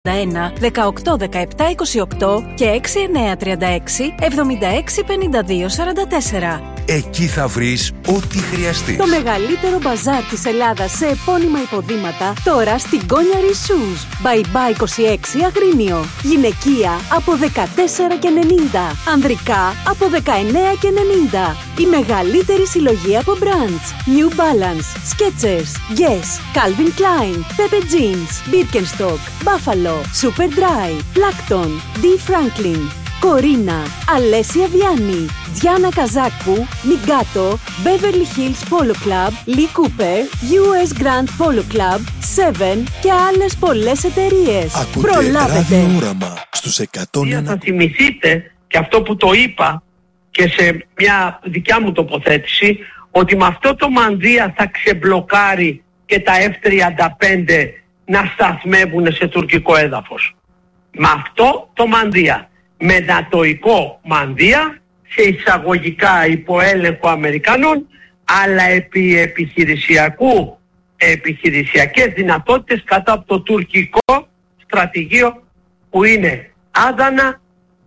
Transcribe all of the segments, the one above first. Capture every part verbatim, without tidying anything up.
ένα, δεκαοκτώ, δεκαεπτά, είκοσι οκτώ και έξι εννιά τρία έξι, εβδομήντα έξι, πενήντα δύο, σαράντα τέσσερα. Εκεί θα βρεις ό,τι χρειαστείς. Το μεγαλύτερο μπαζάρ της Ελλάδας σε επώνυμα υποδήματα τώρα στην Κόνιαρη Shoes. Bye bye είκοσι έξι Αγρίνιο. Γυναικεία από δεκατέσσερα και ενενήντα. Ανδρικά από δεκαεννέα και ενενήντα. Η μεγαλύτερη συλλογή από brands. New Balance, Skechers, Guess, Calvin Klein, Pepe Jeans, Birkenstock, Buffalo, Superdry, Plankton, D. Franklin, Κορίνα, Αλέσια Βιάννη, Διάννα Καζάκου, Νιγκάτο, Beverly Hills Polo Club, Lee Cooper, γιου ες Grand Polo Club, Seven και άλλες πολλές εταιρείες. Ακούτε Προλάβετε. ραδιόραμα στους εκατό ένα. Θα θυμηθείτε και αυτό που το είπα και σε μια δικιά μου τοποθέτηση, ότι με αυτό το μανδύα θα ξεμπλοκάρει και τα εφ τριάντα πέντε να σταθμεύουν σε τουρκικό έδαφος. Με αυτό το μανδύα. Με νατοϊκό μανδύα, σε εισαγωγικά υποέλεγχο Αμερικανών, αλλά επί επιχειρησιακού, επιχειρησιακές δυνατότητες κάτω από το τουρκικό στρατηγείο που είναι Άδανα,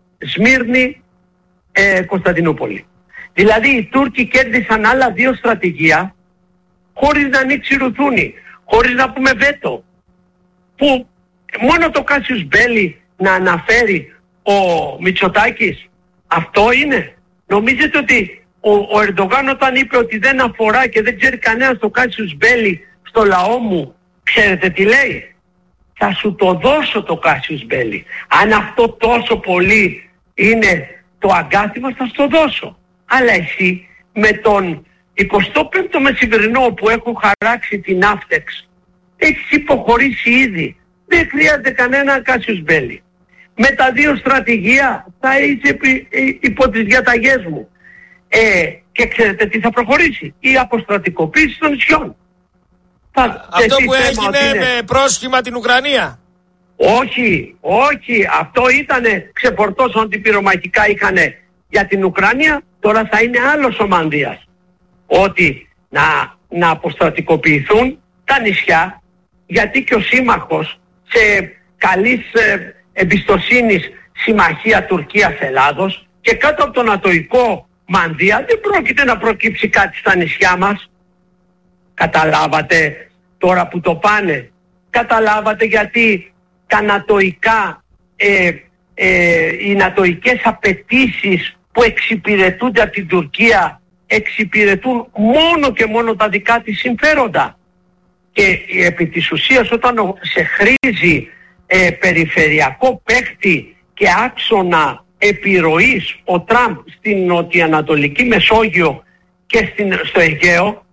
Σμύρνη, ε, Κωνσταντινούπολη. Δηλαδή οι Τούρκοι κέρδισαν άλλα δύο στρατηγία χωρίς να ανοίξει ρουθούνη, χωρίς να πούμε βέτο. Που μόνο το Κάσιους Μπέλι να αναφέρει ο Μητσοτάκης, αυτό είναι. Νομίζετε ότι ο, ο Ερντογάν όταν είπε ότι δεν αφορά και δεν ξέρει κανένας το Κάσιους Μπέλι στο λαό μου, ξέρετε τι λέει? Θα σου το δώσω το Κάσιους Μπέλι. Αν αυτό τόσο πολύ είναι το αγκάθι μας, θα σου το δώσω. Αλλά εσύ με τον εικοστό πέμπτο μεσημβρινό που έχω χαράξει την Αύτεξ, έχεις υποχωρήσει ήδη. Δεν χρειάζεται κανένα Κάσιους Μπέλι. Με τα δύο στρατηγία θα είσαι επί, υπό τις διαταγές μου. Ε, και ξέρετε τι θα προχωρήσει? Η αποστρατικοποίηση των νησιών. Θα, αυτό που έγινε είναι... με πρόσχημα την Ουκρανία. Όχι, όχι. Αυτό ήτανε, ξεφορτώσαν ότι πυρομαχικά είχανε για την Ουκρανία, τώρα θα είναι άλλος ο μανδύας. Ότι να, να αποστρατικοποιηθούν τα νησιά, γιατί και ο σύμμαχος σε καλής ε, εμπιστοσύνης συμμαχία Τουρκίας-Ελλάδος και κάτω από τον νατοϊκό μανδύα δεν πρόκειται να προκύψει κάτι στα νησιά μας. Καταλάβατε τώρα που το πάνε? Καταλάβατε γιατί τα νατοϊκά, ε, ε, οι νατοϊκές απαιτήσεις που εξυπηρετούνται από την Τουρκία εξυπηρετούν μόνο και μόνο τα δικά της συμφέροντα? Και επί της ουσίας όταν σε χρήζει ε, περιφερειακό παίκτη και άξονα επιρροής ο Τραμπ στην νοτιοανατολική Μεσόγειο και στην, στο Αιγαίο,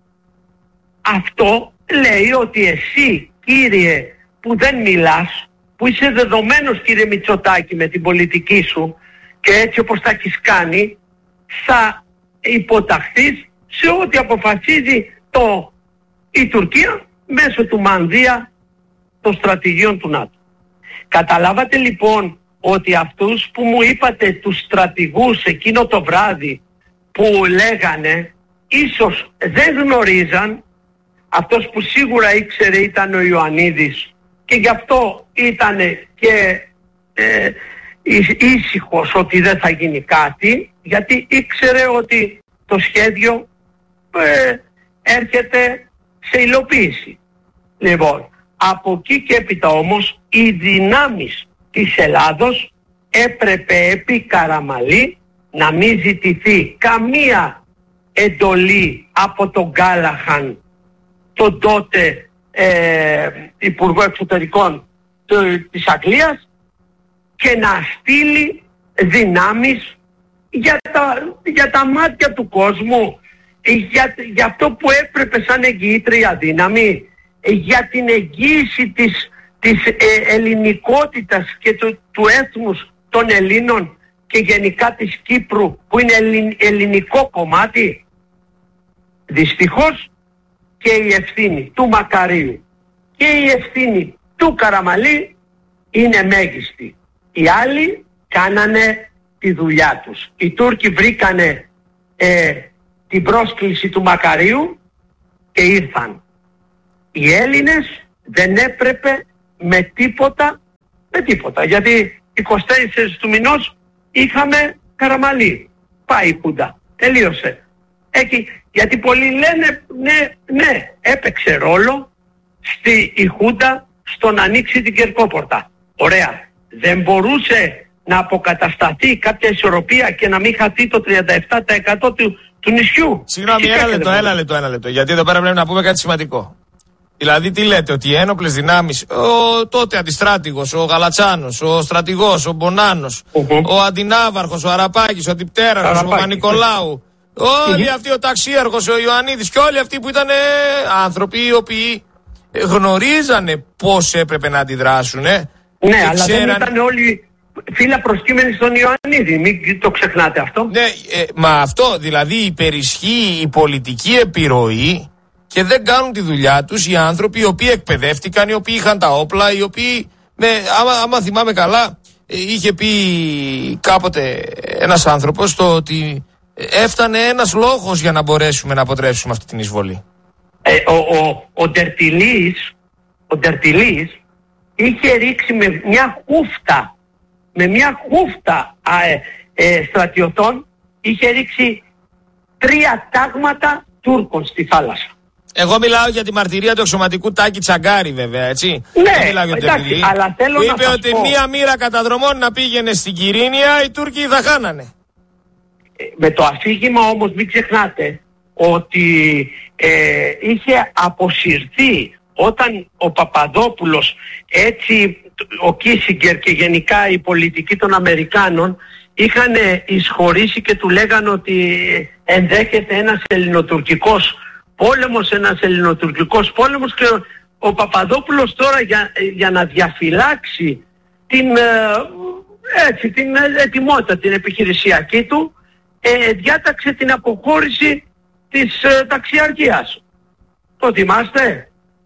αυτό λέει ότι εσύ, κύριε, που δεν μιλάς, που είσαι δεδομένος, κύριε Μητσοτάκη, με την πολιτική σου και έτσι όπως τα έχεις κάνει, θα υποταχθείς σε ό,τι αποφασίζει το, η Τουρκία μέσω του μανδύα των στρατηγίων του ΝΑΤΟ. Καταλάβατε λοιπόν ότι αυτούς που μου είπατε, τους στρατηγούς εκείνο το βράδυ που λέγανε, ίσως δεν γνωρίζαν. Αυτός που σίγουρα ήξερε ήταν ο Ιωαννίδης και γι' αυτό ήταν και ε, ήσυχος ότι δεν θα γίνει κάτι, γιατί ήξερε ότι το σχέδιο ε, έρχεται σε υλοποίηση. Λοιπόν, από εκεί και έπειτα όμως οι δυνάμεις της Ελλάδος έπρεπε επί Καραμαλή να μην ζητηθεί καμία εντολή από τον Γκάλαχαν, τον τότε ε, Υπουργό Εξωτερικών του, της Αγγλίας, και να στείλει δυνάμεις για τα, για τα μάτια του κόσμου, για, για αυτό που έπρεπε σαν εγγυήτρια δύναμη, για την εγγύηση της, της ε, ελληνικότητας και του, του έθνους των Ελλήνων και γενικά της Κύπρου που είναι ελλην, ελληνικό κομμάτι. Δυστυχώς και η ευθύνη του Μακαρίου και η ευθύνη του Καραμαλή είναι μέγιστη. Οι άλλοι κάνανε τη δουλειά τους. Οι Τούρκοι βρήκανε ε, την πρόσκληση του Μακαρίου και ήρθαν. Οι Έλληνες δεν έπρεπε με τίποτα με τίποτα. Γιατί είκοσι τέσσερις του μηνός είχαμε Καραμαλή. Πάει η Χούντα. Τελείωσε. Έχει, γιατί πολλοί λένε ναι, ναι, έπαιξε ρόλο στη η Χούντα στο να ανοίξει την Κερκόπορτα. Ωραία. Δεν μπορούσε να αποκατασταθεί κάποια ισορροπία και να μην χαθεί το τριάντα επτά τοις εκατό του, του νησιού. Συγγνώμη, ένα λεπτό, ένα λεπτό, ένα λεπτό. Γιατί εδώ πέρα πρέπει να πούμε κάτι σημαντικό. Δηλαδή, τι λέτε, ότι οι ένοπλες δυνάμεις, ο τότε αντιστράτηγος, ο Γαλατσάνος, ο στρατηγός, ο Μπονάνος, uh-huh. ο Αντινάβαρχος, ο Αραπάκης, ο Διπτέραρχος, ο Παπα-Νικολάου, όλοι uh-huh. αυτοί, ο Ταξίαρχος, ο Ιωαννίδης και όλοι αυτοί που ήταν ε, άνθρωποι οι οποίοι γνωρίζανε πώς έπρεπε να αντιδράσουν. Ε, ναι, αλλά ξέραν... δεν ήταν όλοι φύλλα προσκύμενοι στον Ιωαννίδη, μην το ξεχνάτε αυτό. Ναι, ε, μα αυτό, δηλαδή υπερισχύει η πολιτική επιρροή. Και δεν κάνουν τη δουλειά τους οι άνθρωποι οι οποίοι εκπαιδεύτηκαν, οι οποίοι είχαν τα όπλα, οι οποίοι, με, άμα, άμα θυμάμαι καλά, είχε πει κάποτε ένας άνθρωπος το ότι έφτανε ένας λόγος για να μπορέσουμε να αποτρέψουμε αυτή την εισβολή. Ε, ο, ο, ο Ντερτιλής, ο Ντερτιλής είχε ρίξει με μια χούφτα, με μια χούφτα α, ε, ε, στρατιωτών, είχε ρίξει τρία τάγματα Τούρκων στη θάλασσα. Εγώ μιλάω για τη μαρτυρία του εξωματικού Τάκη Τσαγκάρη, βέβαια, έτσι. Ναι, δεν μιλάω για τον εντάξει, αλλά θέλω που να είπε σας ότι πω, μία μοίρα καταδρομών να πήγαινε στην Κυρίνια, οι Τούρκοι θα χάνανε. Με το αφήγημα όμως μην ξεχνάτε ότι ε, είχε αποσυρθεί όταν ο Παπαδόπουλος, έτσι ο Κίσιγκερ και γενικά η πολιτική των Αμερικάνων είχαν εισχωρήσει και του λέγανε ότι ενδέχεται ένας ελληνοτουρκικός πόλεμος, ένας ελληνοτουρκικός πόλεμος, και ο, ο Παπαδόπουλος τώρα για, για να διαφυλάξει την, έτσι, την ετοιμότητα, την επιχειρησιακή του, ε, διάταξε την αποχώρηση της ε, ταξιαρχίας. Το θυμάστε?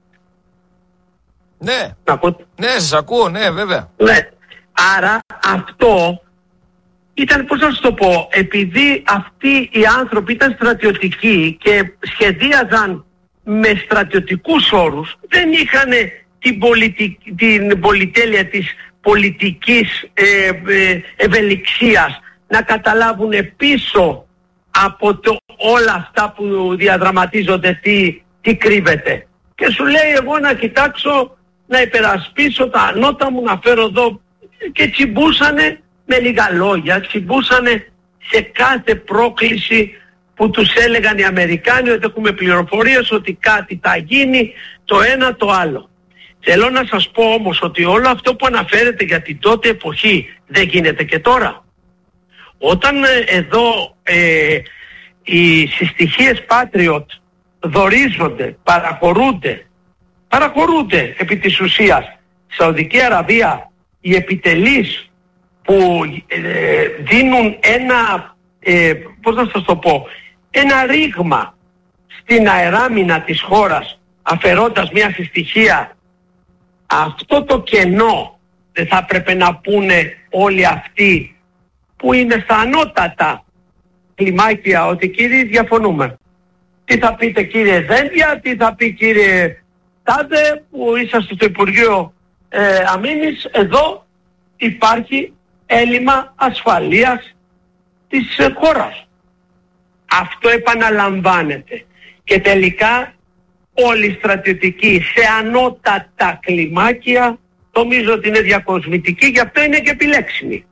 Ναι, να πω... ναι, σας ακούω, ναι, βέβαια. Ναι. Άρα αυτό ήταν, πώς να σου το πω, επειδή αυτοί οι άνθρωποι ήταν στρατιωτικοί και σχεδίαζαν με στρατιωτικούς όρους, δεν είχαν την, πολιτικ... την πολυτέλεια της πολιτικής ε, ε, ευελιξίας να καταλάβουν πίσω από το, όλα αυτά που διαδραματίζονται τι, τι κρύβεται. Και σου λέει εγώ να κοιτάξω, να υπερασπίσω τα ανώτα μου, να φέρω εδώ, και τσιμπούσανε με λίγα λόγια, τσιμπούσανε σε κάθε πρόκληση που τους έλεγαν οι Αμερικάνοι ότι έχουμε πληροφορίες ότι κάτι θα γίνει, το ένα το άλλο. Θέλω να σας πω όμως ότι όλο αυτό που αναφέρεται για την τότε εποχή δεν γίνεται και τώρα. Όταν ε, εδώ ε, οι συστοιχίες Patriot δορίζονται, παραχωρούνται, παραχωρούνται επί της ουσίας. Σαουδική Αραβία, οι επιτελείς που ε, δίνουν ένα, ε, πώς να σας το πω, ένα ρήγμα στην αεράμινα της χώρας, αφαιρώντας μια συστοιχία, αυτό το κενό δεν θα πρέπει να πούνε όλοι αυτοί που είναι στα ανώτατα κλιμάκια ότι κύριοι διαφωνούμε. Τι θα πείτε κύριε Δένδια, τι θα πει κύριε Τάδε που είσαστε στο Υπουργείο ε, Αμήνης, εδώ υπάρχει έλλειμμα ασφαλείας της ε, χώρας. Αυτό επαναλαμβάνεται και τελικά όλοι οι στρατιωτικοί σε ανώτατα κλιμάκια νομίζω ότι είναι διακοσμητικοί, γι' αυτό είναι και επιλέξιμοι.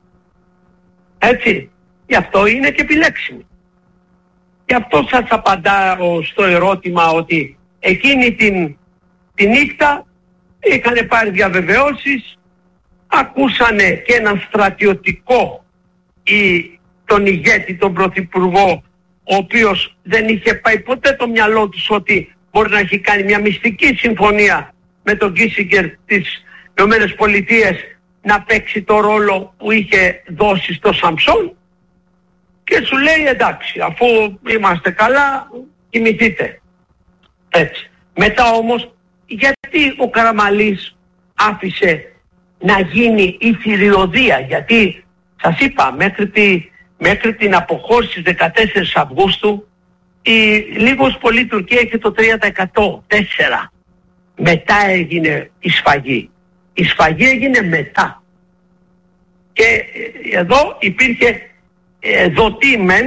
Έτσι, γι' αυτό είναι και επιλέξιμοι. Γι' αυτό σας απαντάω στο ερώτημα ότι εκείνη την, τη νύχτα είχαν πάρει διαβεβαιώσεις, ακούσανε και έναν στρατιωτικό ή τον ηγέτη, τον πρωθυπουργό, ο οποίος δεν είχε πάει ποτέ το μυαλό τους ότι μπορεί να έχει κάνει μια μυστική συμφωνία με τον Κίσιγκερ της Ηνωμένες Πολιτείες να παίξει το ρόλο που είχε δώσει στο Σαμψόν, και σου λέει εντάξει, αφού είμαστε καλά κοιμηθείτε. Έτσι. Μετά όμως γιατί ο Καραμαλής άφησε να γίνει η θηριωδία? Γιατί σας είπα μέχρι, τη, μέχρι την αποχώρηση δεκατέσσερις Αυγούστου η λίγος πολύ Τουρκία είχε το τρία τοις εκατό, τέσσερα. Μετά έγινε η σφαγή. Η σφαγή έγινε μετά. Και εδώ υπήρχε ε, δοτή μεν,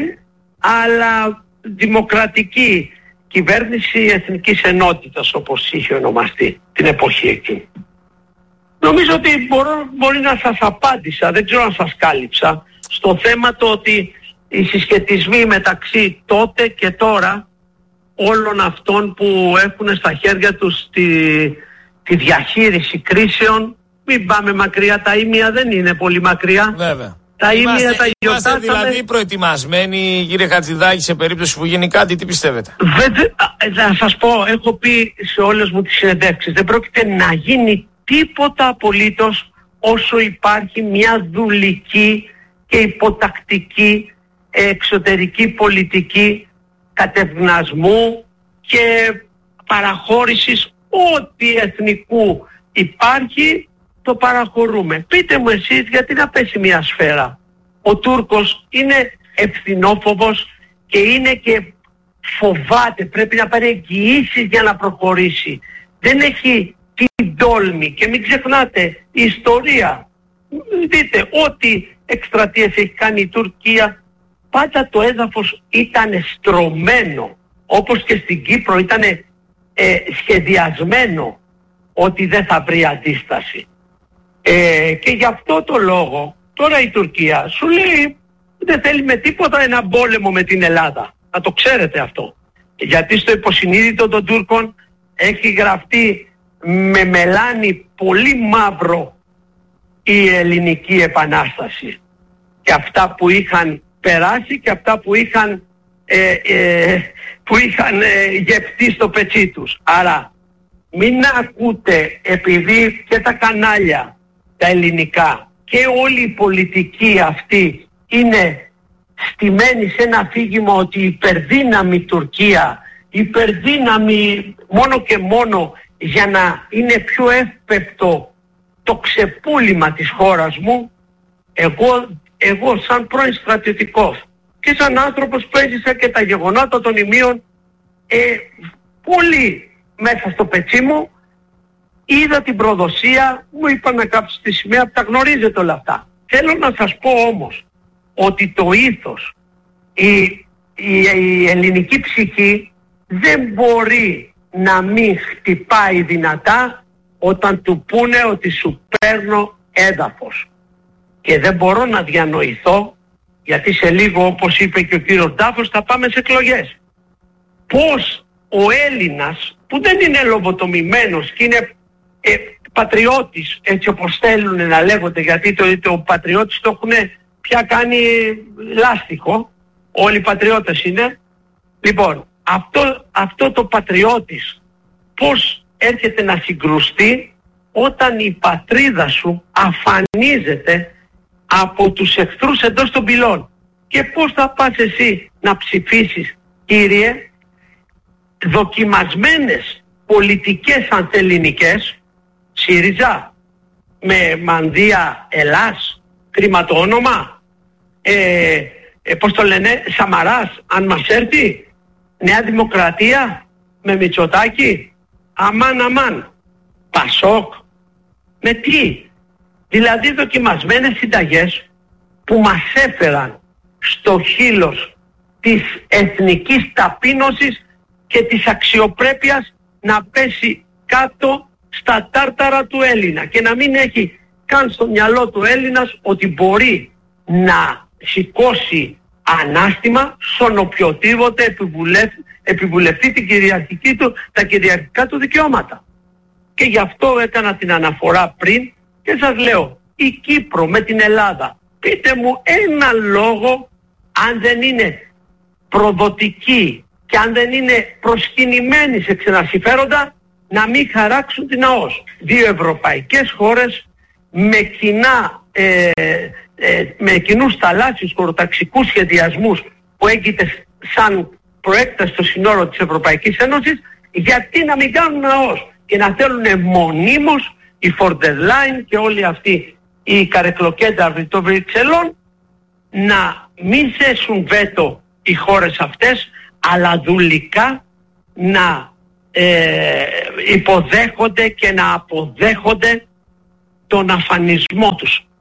αλλά δημοκρατική κυβέρνηση Εθνικής Ενότητας, όπως είχε ονομαστεί την εποχή εκείνη. Νομίζω ότι μπορώ, μπορεί να σας απάντησα, δεν ξέρω αν σας κάλυψα, στο θέμα το ότι οι συσχετισμοί μεταξύ τότε και τώρα όλων αυτών που έχουν στα χέρια τους τη, τη διαχείριση κρίσεων, μην πάμε μακριά, τα ήμια δεν είναι πολύ μακριά. Βέβαια. Τα είμαστε, ήμια τα είμαστε γιορτάσαμε. δηλαδή προετοιμασμένοι, κύριε Χατζηδάκη, σε περίπτωση που γίνει κάτι, τι πιστεύετε? Δεν, θα σας πω, έχω πει σε όλες μου τις συνεντεύξεις, δεν πρόκειται να γίνει τίποτα απολύτως όσο υπάρχει μια δουλική και υποτακτική εξωτερική πολιτική κατευνασμού και παραχώρησης ό,τι εθνικού υπάρχει, το παραχωρούμε. Πείτε μου εσείς γιατί να πέσει μια σφαίρα. Ο Τούρκος είναι ευθυνόφοβος και είναι και φοβάται, πρέπει να πάρει εγγυήσεις για να προχωρήσει. Δεν έχει την τόλμη και μην ξεχνάτε η ιστορία. Δείτε, ό,τι εκστρατείες έχει κάνει η Τουρκία, πάντα το έδαφος ήταν στρωμένο, όπως και στην Κύπρο ήταν ε, σχεδιασμένο ότι δεν θα βρει αντίσταση. Ε, και γι' αυτό το λόγο τώρα η Τουρκία σου λέει δεν θέλει με τίποτα ένα πόλεμο με την Ελλάδα. Να το ξέρετε αυτό. Γιατί στο υποσυνείδητο των Τούρκων έχει γραφτεί με μελάνι πολύ μαύρο η ελληνική επανάσταση. Και αυτά που είχαν περάσει και αυτά που είχαν, ε, ε, που είχαν ε, γευτεί στο πετσί τους. Άρα μην ακούτε, επειδή και τα κανάλια τα ελληνικά και όλη η πολιτική αυτή είναι στημένη σε ένα αφήγημα ότι υπερδύναμη Τουρκία, υπερδύναμη μόνο και μόνο για να είναι πιο εύπεπτο το ξεπούλημα της χώρας μου, εγώ, εγώ σαν πρώην στρατιωτικός και σαν άνθρωπος που έζησα και τα γεγονότα των ημείων ε, πολύ μέσα στο πετσί μου, είδα την προδοσία, μου είπαν να κάψω τη σημαία, τα γνωρίζετε όλα αυτά. Θέλω να σας πω όμως ότι το ήθος, η, η, η ελληνική ψυχή δεν μπορεί να μην χτυπάει δυνατά όταν του πούνε ότι σου παίρνω έδαφος. Και δεν μπορώ να διανοηθώ, γιατί σε λίγο, όπως είπε και ο κύριος Ντάφος, θα πάμε σε εκλογές. Πώς ο Έλληνας που δεν είναι λογοτομημένος και είναι ε, πατριώτης, έτσι όπως θέλουν να λέγονται, γιατί το, το πατριώτης το έχουν πια κάνει λάστιχο, όλοι οι πατριώτες είναι. Λοιπόν, αυτό, αυτό το πατριώτης πώς έρχεται να συγκρουστεί όταν η πατρίδα σου αφανίζεται από τους εχθρούς εντός των πυλών. Και πώς θα πας εσύ να ψηφίσεις, κύριε, δοκιμασμένες πολιτικές ανθελληνικές, ΣΥΡΙΖΑ, με Μανδία Ελλάς, κρίμα το όνομα, ε, ε, πώς το λένε, Σαμαράς, αν μας έρθει, Νέα Δημοκρατία, με Μητσοτάκη, αμάν αμάν, Πασόκ, με τι? Δηλαδή δοκιμασμένες συνταγές που μας έφεραν στο χείλος της εθνικής ταπείνωσης και της αξιοπρέπειας να πέσει κάτω στα τάρταρα του Έλληνα και να μην έχει καν στο μυαλό του Έλληνας ότι μπορεί να σηκώσει ανάστημα στον οποιοδήποτε επιβουλευτή, επιβουλευτεί την κυριαρχική του, τα κυριαρχικά του δικαιώματα. Και γι' αυτό έκανα την αναφορά πριν και σας λέω, η Κύπρο με την Ελλάδα, πείτε μου ένα λόγο, αν δεν είναι προδοτική και αν δεν είναι προσκυνημένοι σε ξένα συμφέροντα, να μην χαράξουν την ΑΟΣ. Δύο ευρωπαϊκές χώρες με, κοινά, ε, ε, με κοινούς θαλάσσιους χωροταξικούς σχεδιασμούς που έγκυται σαν προέκταση στο σύνορο της Ευρωπαϊκής Ένωσης, γιατί να μην κάνουν ΑΟΣ και να θέλουν μονίμως η Φορντερ Λάιν και όλοι αυτοί οι καρεκλοκένταροι των Βρυξελών να μην θέσουν βέτο οι χώρες αυτές, αλλά δουλικά να ε, υποδέχονται και να αποδέχονται τον αφανισμό τους.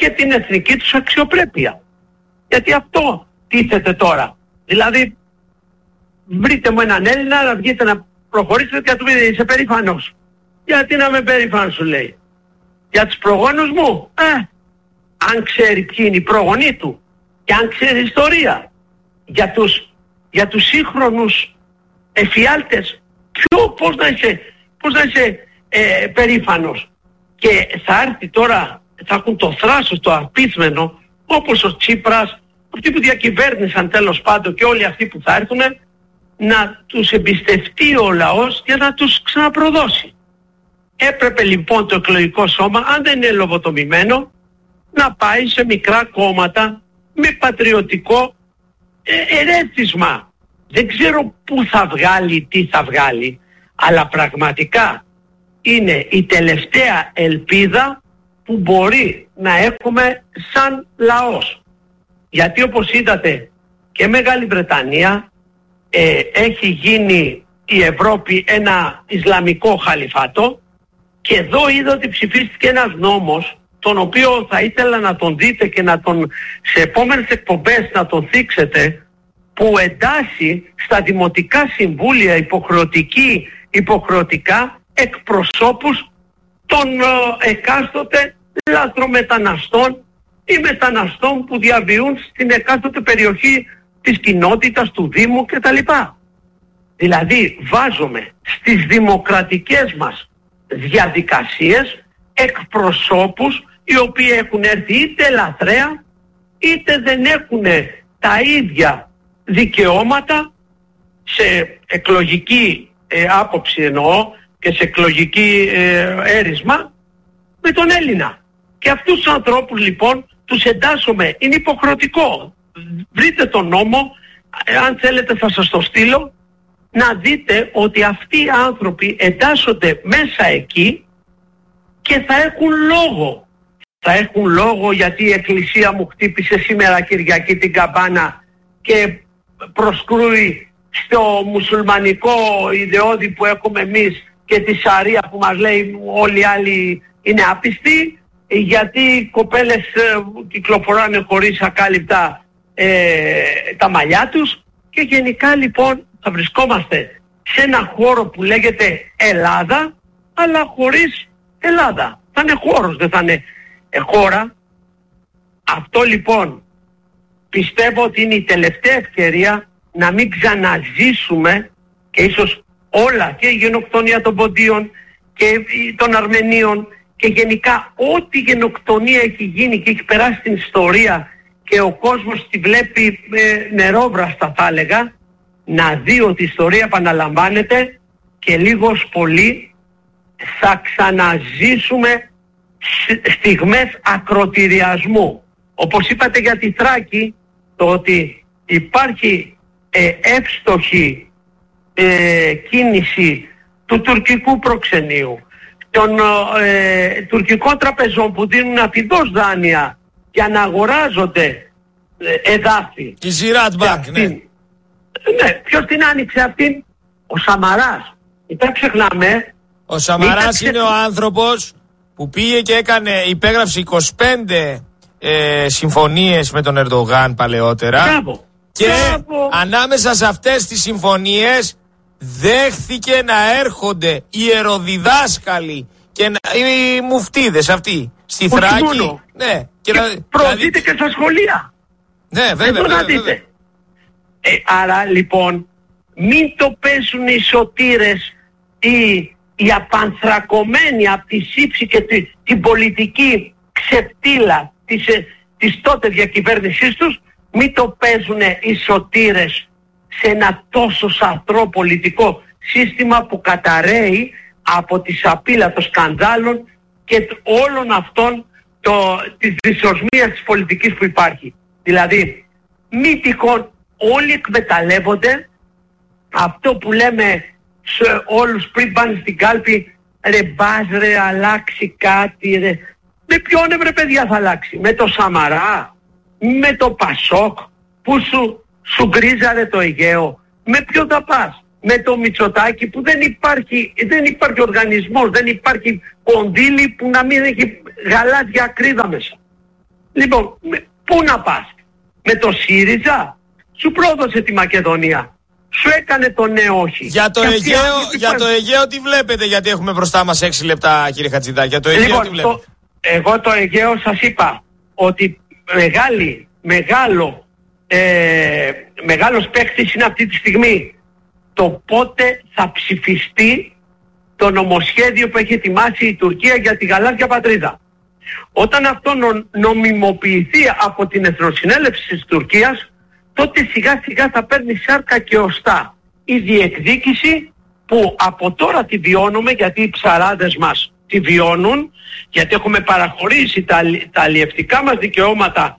και την εθνική τους αξιοπρέπεια. Γιατί αυτό τίθεται τώρα. Δηλαδή, βρείτε μου έναν Έλληνα να βγείτε να προχωρήσετε και να του πείτε είσαι περήφανος. Γιατί να είμαι περήφανος, σου λέει. Για τους προγόνους μου. Ε, αν ξέρει ποιοι είναι οι πρόγονοί του και αν ξέρει ιστορία. Για τους, για τους σύγχρονους εφιάλτες, ποιο, πώς να είσαι, πώς να είσαι ε, περήφανος. Και θα έρθει τώρα, θα έχουν το θράσος, το απίθμενο, όπως ο Τσίπρας, αυτοί που διακυβέρνησαν τέλος πάντων και όλοι αυτοί που θα έρθουν, να τους εμπιστευτεί ο λαός για να τους ξαναπροδώσει. Έπρεπε λοιπόν το εκλογικό σώμα, αν δεν είναι λογοτομημένο, να πάει σε μικρά κόμματα με πατριωτικό ε, ερέθισμα. Δεν ξέρω πού θα βγάλει, τι θα βγάλει, αλλά πραγματικά είναι η τελευταία ελπίδα που μπορεί να έχουμε σαν λαός. Γιατί όπως είδατε και Μεγάλη Βρετανία ε, έχει γίνει η Ευρώπη ένα Ισλαμικό χαλιφάτο και εδώ είδα ότι ψηφίστηκε ένας νόμος τον οποίο θα ήθελα να τον δείτε και να τον σε επόμενες εκπομπές να τον θίξετε, που εντάσσει στα δημοτικά συμβούλια υποχρεωτική, υποχρεωτικά εκπροσώπους των ε, εκάστοτε λαθρομεταναστών ή μεταναστών που διαβιούν στην εκάστοτε περιοχή της κοινότητας, του Δήμου κτλ. Δηλαδή βάζουμε στις δημοκρατικές μας διαδικασίες εκπροσώπους οι οποίοι έχουν έρθει είτε λαθρέα είτε δεν έχουν τα ίδια δικαιώματα σε εκλογική ε, άποψη εννοώ και σε εκλογική ε, έρισμα με τον Έλληνα. Και αυτούς τους ανθρώπους λοιπόν τους εντάσσουμε, είναι υποχρεωτικό. Βρείτε τον νόμο, ε, αν θέλετε θα σας το στείλω, να δείτε ότι αυτοί οι άνθρωποι εντάσσονται μέσα εκεί και θα έχουν λόγο. Θα έχουν λόγο γιατί η Εκκλησία μου χτύπησε σήμερα Κυριακή την καμπάνα και προσκρούει στο μουσουλμανικό ιδεώδη που έχουμε εμείς και τη Σαρία που μας λέει όλοι οι άλλοι είναι άπιστοι, γιατί οι κοπέλες ε, κυκλοφοράνε χωρίς ακάλυπτα ε, τα μαλλιά τους και γενικά λοιπόν θα βρισκόμαστε σε ένα χώρο που λέγεται Ελλάδα αλλά χωρίς Ελλάδα. Θα είναι χώρος, δεν θα είναι ε, χώρα. Αυτό λοιπόν πιστεύω ότι είναι η τελευταία ευκαιρία να μην ξαναζήσουμε και ίσως όλα και η γενοκτονία των Ποντίων και των Αρμενίων και γενικά ό,τι γενοκτονία έχει γίνει και έχει περάσει στην ιστορία και ο κόσμος τη βλέπει ε, νερόβραστα θα έλεγα, να δει ότι η ιστορία επαναλαμβάνεται και λίγος πολύ θα ξαναζήσουμε στιγμές ακροτηριασμού. Όπως είπατε για τη Θράκη, το ότι υπάρχει ε, εύστοχη ε, κίνηση του τουρκικού προξενείου, των ε, τουρκικών τραπεζών που δίνουν αφιδώς δάνεια για να αγοράζονται ε, εδάφη. Η Ziraat Bank, ναι. Ναι, ποιος την άνοιξε αυτήν? Ο Σαμαράς. Μην τα ξεχνάμε. Ο Σαμαράς είναι ο άνθρωπος που πήγε και έκανε, υπέγραψε είκοσι πέντε ε, συμφωνίες με τον Ερντογάν παλαιότερα. Μπράβο. Και Μπράβο. ανάμεσα σε αυτές τις συμφωνίες δέχθηκε να έρχονται ιεροδιδάσκαλοι και να, οι μουφτίδες αυτοί στη Θράκη. Ναι, και, και να, προωθείτε και στα σχολεία. Ναι, βέβαια, Εδώ βέβαια, να δείτε. βέβαια. Ε, άρα λοιπόν μην το πέσουν οι σωτήρες ή οι απανθρακωμένοι από τη σύψη και τη, την πολιτική ξεπτήλα της, της τότε διακυβέρνησής τους, μην το παίζουν οι σωτήρες σε ένα τόσο σαθρό πολιτικό σύστημα που καταραίει από τη σαπίλα των σκανδάλων και όλων αυτών το, της δυσοσμίας της πολιτικής που υπάρχει. Δηλαδή μη τυχόν όλοι εκμεταλλεύονται αυτό που λέμε σε όλους πριν πάνε στην κάλπη, ρε μπας ρε αλλάξει κάτι ρε. Με ποιον ρε παιδιά θα αλλάξει? Με το Σαμαρά? Με το Πασόκ που σου, σου γκρίζαρε το Αιγαίο? Με ποιον θα πας? Με το Μητσοτάκη που δεν υπάρχει, δεν υπάρχει οργανισμός, δεν υπάρχει κονδύλι που να μην έχει γαλάζια ακρίδα μέσα. Λοιπόν, με, πού να πας? Με το ΣΥΡΙΖΑ σου πρόδωσε τη Μακεδονία. Σου έκανε το ναι όχι. Για το, Αιγαίο, για το Αιγαίο τι βλέπετε, γιατί έχουμε μπροστά μας έξι λεπτά κύριε Χατζηδάκη. Για το Αιγαίο λοιπόν, τι βλέπετε? Το, εγώ το Αιγαίο σας είπα ότι μεγάλη, μεγάλο, ε, μεγάλος παίκτης είναι αυτή τη στιγμή το πότε θα ψηφιστεί το νομοσχέδιο που έχει ετοιμάσει η Τουρκία για τη γαλάζια πατρίδα. Όταν αυτό νο, νομιμοποιηθεί από την Εθνοσυνέλευση της Τουρκίας, τότε σιγά σιγά θα παίρνει σάρκα και οστά η διεκδίκηση που από τώρα τη βιώνουμε, γιατί οι ψαράδες μας τη βιώνουν, γιατί έχουμε παραχωρήσει τα, τα αλλιευτικά μας δικαιώματα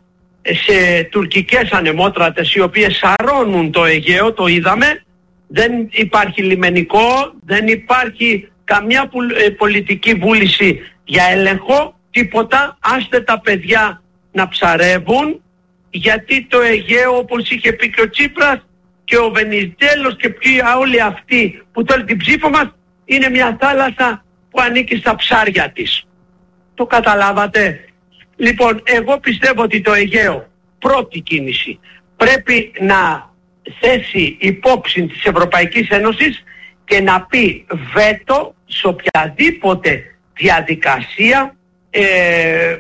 σε τουρκικές ανεμότρατες οι οποίες σαρώνουν το Αιγαίο, το είδαμε. Δεν υπάρχει λιμενικό, δεν υπάρχει καμιά πολιτική βούληση για έλεγχο, τίποτα. Άστε τα παιδιά να ψαρεύουν, γιατί το Αιγαίο, όπως είχε πει και ο Τσίπρας και ο Βενιζέλος και όλοι αυτοί που θέλουν την ψήφο μας, είναι μια θάλασσα που ανήκει στα ψάρια της. Το καταλάβατε? Λοιπόν, εγώ πιστεύω ότι το Αιγαίο, πρώτη κίνηση, πρέπει να θέσει υπόψη της Ευρωπαϊκής Ένωσης και να πει βέτο σε οποιαδήποτε διαδικασία ε, ε,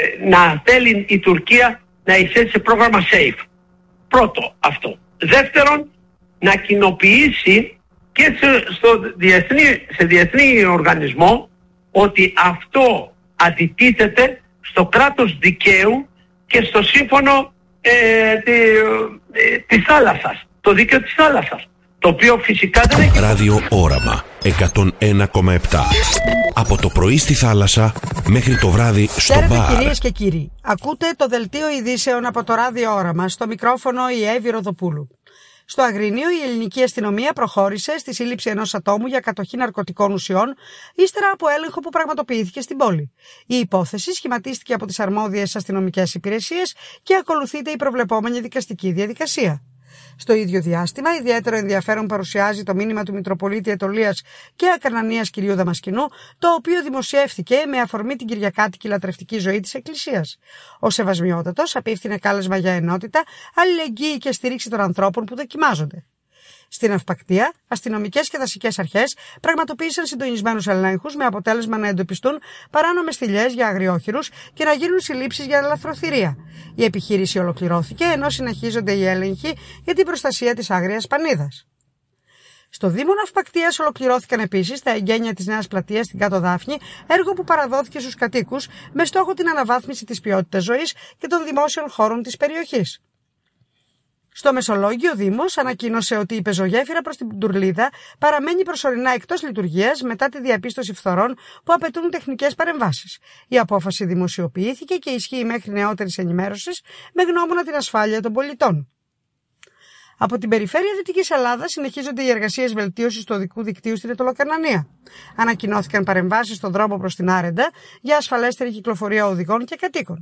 να θέλει η Τουρκία να εισθέσει σε πρόγραμμα SAFE. Πρώτο αυτό. Δεύτερον, να κοινοποιήσει και σε, στο διεθνή, σε διεθνή οργανισμό ότι αυτό αντιτίθεται στο κράτος δικαίου και στο σύμφωνο ε, τη, ε, της θάλασσας, το δίκαιο της θάλασσας, το οποίο φυσικά δεν έχει... Ράδιο Όραμα εκατόν ένα κόμμα επτά. Από το πρωί στη θάλασσα μέχρι το βράδυ στο μπαρ. Χαίρετε κυρίες και κύριοι. Ακούτε το δελτίο ειδήσεων από το Ράδιο Όραμα. Στο μικρόφωνο η Εύη Ροδοπούλου. Στο Αγρίνιο, η ελληνική αστυνομία προχώρησε στη σύλληψη ενός ατόμου για κατοχή ναρκωτικών ουσιών, ύστερα από έλεγχο που πραγματοποιήθηκε στην πόλη. Η υπόθεση σχηματίστηκε από τις αρμόδιες αστυνομικές υπηρεσίες και ακολουθείται η προβλεπόμενη δικαστική διαδικασία. Στο ίδιο διάστημα, ιδιαίτερο ενδιαφέρον παρουσιάζει το μήνυμα του Μητροπολίτη Αιτωλίας και Ακρανανίας κ. Δαμασκηνού, το οποίο δημοσιεύθηκε με αφορμή την κυριακάτικη λατρευτική ζωή της Εκκλησίας. Ο Σεβασμιότατος απίφθινε κάλεσμα για ενότητα, αλληλεγγύη και στήριξη των ανθρώπων που δοκιμάζονται. Στην Αυπακτία, αστυνομικές και δασικές αρχές πραγματοποίησαν συντονισμένους ελέγχους με αποτέλεσμα να εντοπιστούν παράνομες θηλιές για αγριόχειρους και να γίνουν συλλήψεις για λαθροθυρία. Η επιχείρηση ολοκληρώθηκε ενώ συνεχίζονται οι έλεγχοι για την προστασία της άγριας πανίδας. Στο Δήμο Ναυπακτίας ολοκληρώθηκαν επίσης τα εγγένεια της Νέας Πλατείας στην Κάτω Δάφνη, έργο που παραδόθηκε στους κατοίκους με στόχο την αναβάθμιση της ποιότητας ζωής και των δημόσιων χώρων της περιοχής. Στο Μεσολόγγιο, ο Δήμος ανακοίνωσε ότι η πεζογέφυρα προς την Τουρλίδα παραμένει προσωρινά εκτός λειτουργίας μετά τη διαπίστωση φθορών που απαιτούν τεχνικές παρεμβάσεις. Η απόφαση δημοσιοποιήθηκε και ισχύει μέχρι νεότερης ενημέρωσης με γνώμονα την ασφάλεια των πολιτών. Από την περιφέρεια Δυτικής Ελλάδας συνεχίζονται οι εργασίες βελτίωσης του οδικού δικτύου στην Αιτωλοκαρνανία. Ανακοινώθηκαν παρεμβάσεις στον δρόμο προς την Άρεντα για ασφαλέστερη κυκλοφορία οδηγών και κατοίκων.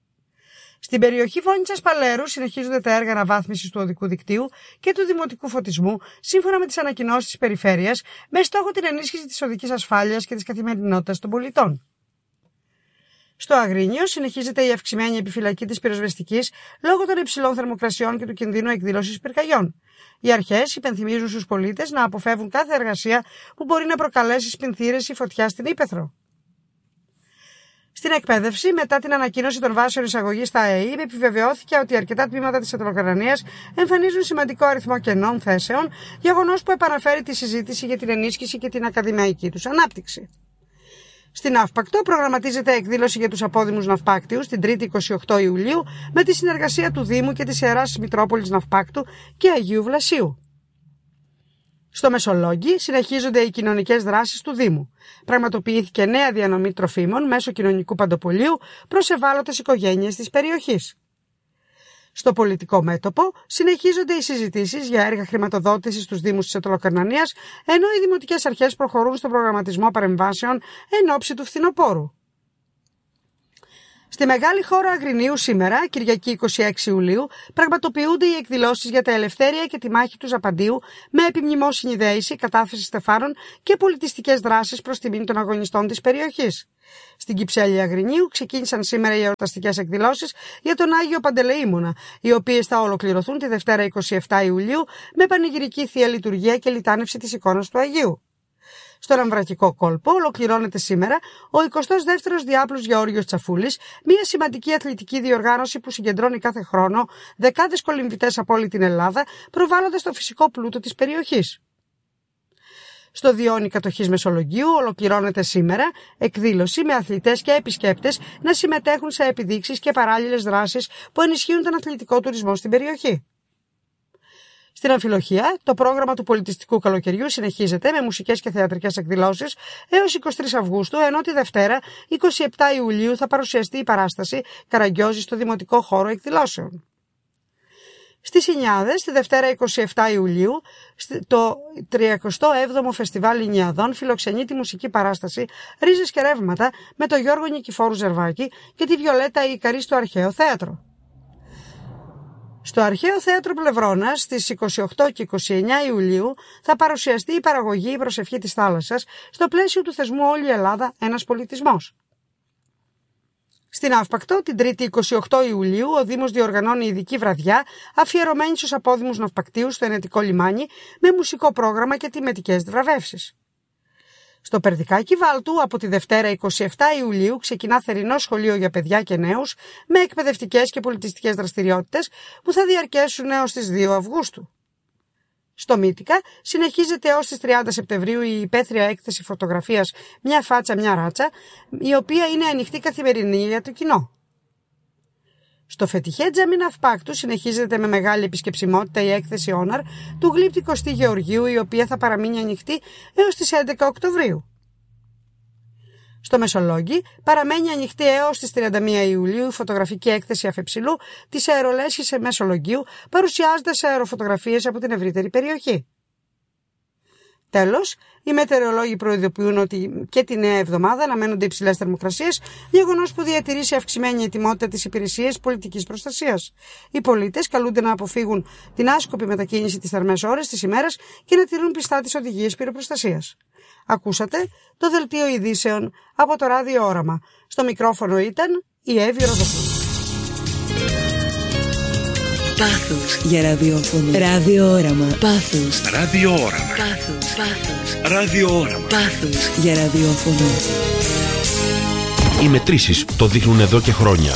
Στην περιοχή Βόνιτσας Παλέρου συνεχίζονται τα έργα αναβάθμισης του οδικού δικτύου και του δημοτικού φωτισμού, σύμφωνα με τις ανακοινώσεις της περιφέρειας, με στόχο την ενίσχυση της οδικής ασφάλειας και της καθημερινότητας των πολιτών. Στο Αγρίνιο συνεχίζεται η αυξημένη επιφυλακή της πυροσβεστικής λόγω των υψηλών θερμοκρασιών και του κινδύνου εκδήλωσης πυρκαγιών. Οι αρχές υπενθυμίζουν στους πολίτες να αποφεύγουν κάθε εργασία που μπορεί να προκαλέσει σπινθήρες ή φωτιά στην ύπαιθρο. Στην εκπαίδευση, μετά την ανακοίνωση των βάσεων εισαγωγής στα ΑΕΗ, επιβεβαιώθηκε ότι αρκετά τμήματα της Αιτωλοκαρνανίας εμφανίζουν σημαντικό αριθμό κενών θέσεων, γεγονός που επαναφέρει τη συζήτηση για την ενίσχυση και την ακαδημαϊκή τους ανάπτυξη. Στην Αύπακτο προγραμματίζεται εκδήλωση για τους απόδημους ναυπάκτιους την Τρίτη εικοστή ογδόη Ιουλίου με τη συνεργασία του Δήμου και της Ιεράς Μητρόπολης Ναυπάκτου και Αγίου Βλασίου. Στο Μεσολόγγι συνεχίζονται οι κοινωνικές δράσεις του Δήμου. Πραγματοποιήθηκε νέα διανομή τροφίμων μέσω κοινωνικού παντοπολίου προς ευάλωτες οικογένειες της περιοχής. Στο πολιτικό μέτωπο συνεχίζονται οι συζητήσεις για έργα χρηματοδότησης στους Δήμους της Αιτωλοκαρνανίας, ενώ οι δημοτικές αρχές προχωρούν στον προγραμματισμό παρεμβάσεων εν ώψη του φθινοπόρου. Στη μεγάλη χώρα Αγρινίου σήμερα, Κυριακή εικοστή έκτη Ιουλίου, πραγματοποιούνται οι εκδηλώσεις για τα Ελευθέρια και τη μάχη του Ζαπαντίου με επιμνημόσυνη δέηση, κατάθεση στεφάνων και πολιτιστικές δράσεις προς τιμήν των αγωνιστών της περιοχής. Στην Κυψέλη Αγρινίου ξεκίνησαν σήμερα οι εορταστικές εκδηλώσεις για τον Άγιο Παντελεήμονα, οι οποίες θα ολοκληρωθούν τη Δευτέρα εικοστή εβδόμη Ιουλίου με πανηγυρική θεία λειτουργία και λιτάνευση της εικόνας του Αγίου. Στον Αμβρακικό κόλπο ολοκληρώνεται σήμερα ο εικοστός δεύτερος Διάπλος Γεώργιος Τσαφούλης, μια σημαντική αθλητική διοργάνωση που συγκεντρώνει κάθε χρόνο δεκάδες κολυμβητές από όλη την Ελλάδα, προβάλλοντας το φυσικό πλούτο της περιοχής. Στο Διόνι Κατοχής Μεσολογγίου ολοκληρώνεται σήμερα εκδήλωση με αθλητές και επισκέπτες να συμμετέχουν σε επιδείξεις και παράλληλες δράσεις που ενισχύουν τον αθλητικό τουρισμό στην περιοχή. Στην Αμφιλοχία, το πρόγραμμα του πολιτιστικού καλοκαιριού συνεχίζεται με μουσικές και θεατρικές εκδηλώσεις έως εικοστή τρίτη Αυγούστου, ενώ τη Δευτέρα εικοστή εβδόμη Ιουλίου θα παρουσιαστεί η παράσταση Καραγκιόζη στο Δημοτικό Χώρο Εκδηλώσεων. Στις Σινιάδες, τη Δευτέρα εικοστή εβδόμη Ιουλίου, το τριακοστό έβδομο Φεστιβάλ Ινιαδών φιλοξενεί τη μουσική παράσταση Ρίζες και Ρεύματα με τον Γιώργο Νικηφόρου Ζερβάκη και τη Βιολέτα Ικαρή στο Αρχαίο Θέατρο. Στο Αρχαίο Θέατρο Πλευρώνας στις εικοστή όγδοη και εικοστή ενάτη Ιουλίου θα παρουσιαστεί η παραγωγή «Η Προσευχή της Θάλασσας» στο πλαίσιο του θεσμού «Όλη η Ελλάδα, ένας πολιτισμός». Στην Αύπακτο, την Τρίτη εικοστή όγδοη Ιουλίου, ο Δήμος διοργανώνει ειδική βραδιά αφιερωμένη στους απόδημους ναυπακτίους στο Ενετικό λιμάνι με μουσικό πρόγραμμα και τιμετικές βραβεύσεις. Στο Περδικάκι Βάλτου, από τη Δευτέρα εικοστή εβδόμη Ιουλίου, ξεκινά θερινό σχολείο για παιδιά και νέους με εκπαιδευτικές και πολιτιστικές δραστηριότητες που θα διαρκέσουν έως τις δύο Αυγούστου. Στο Μύτικα συνεχίζεται έως τις τριάντα Σεπτεμβρίου η υπαίθρια έκθεση φωτογραφίας «Μια φάτσα, μια ράτσα», η οποία είναι ανοιχτή καθημερινή για το κοινό. Στο Φετιχέ Τζαμί Ναυπάκτου συνεχίζεται με μεγάλη επισκεψιμότητα η έκθεση Όναρ του Γλύπτη Κωστή Γεωργίου, η οποία θα παραμείνει ανοιχτή έως τις έντεκα Οκτωβρίου. Στο Μεσολόγγι παραμένει ανοιχτή έως τις τριάντα μία Ιουλίου η φωτογραφική έκθεση Αφεψηλού της αερολέσχης Μεσολογγίου, παρουσιάζοντας αεροφωτογραφίες από την ευρύτερη περιοχή. Τέλος, οι μετεωρολόγοι προειδοποιούν ότι και τη νέα εβδομάδα αναμένονται υψηλές θερμοκρασίες, γεγονός που διατηρεί σε αυξημένη ετοιμότητα τις υπηρεσίες πολιτικής προστασίας. Οι πολίτες καλούνται να αποφύγουν την άσκοπη μετακίνηση τις θερμές ώρες της ημέρας και να τηρούν πιστά τις οδηγίες πυροπροστασίας. Ακούσατε το δελτίο ειδήσεων από το Ράδιο Όραμα. Στο μικρόφωνο ήταν η Εύη Ροδοπούλου. Πάθος για ραδιόφωνο. Ράδιο Όραμα. Πάθος. Ράδιο Όραμα. Πάθος. Πάθος. Ράδιο Όραμα. Πάθος για ραδιόφωνο. Οι μετρήσεις το δείχνουν εδώ και χρόνια.